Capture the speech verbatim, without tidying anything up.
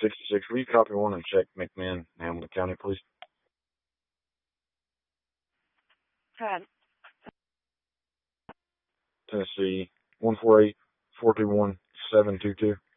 sixty-six. Will you copy one and check McMinn, Hamilton County, please? Ten. Tennessee, one four eight, four two one, seven two two.